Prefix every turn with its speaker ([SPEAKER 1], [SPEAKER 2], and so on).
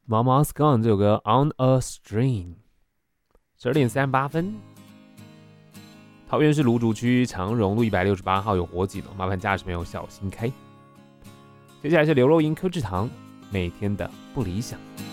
[SPEAKER 1] Mama's Gone 这首歌 On a String。12:38。桃园市芦竹区长荣路168号有火警，麻烦驾驶朋友小心开。接下来是刘若英柯志堂每天的不理想。